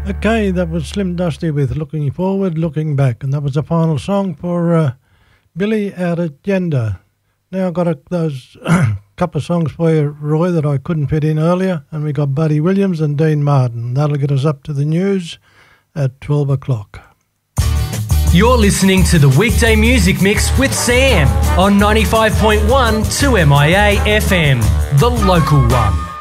Okay, that was Slim Dusty with Looking Forward, Looking Back, and that was the final song for Billy out at Gender. Now I've got those couple of songs for you, Roy, that I couldn't fit in earlier, and we got Buddy Williams and Dean Martin. That'll get us up to the news at 12 o'clock. You're listening to the Weekday Music Mix with Sam on 95.1 2MIA FM, the local one.